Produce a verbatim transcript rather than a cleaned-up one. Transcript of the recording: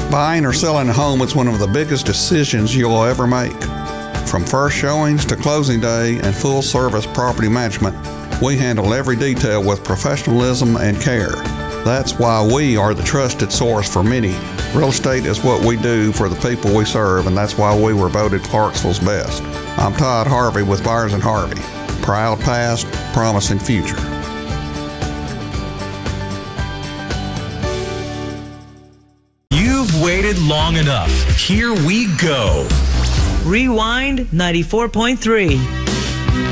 Buying or selling a home is one of the biggest decisions you'll ever make. From first showings to closing day and full-service property management, we handle every detail with professionalism and care. That's why we are the trusted source for many. Real estate is what we do for the people we serve, and that's why we were voted Clarksville's best. I'm Todd Harvey with Byers and Harvey. Proud past, promising future. You've waited long enough. Here we go. Rewind ninety-four point three.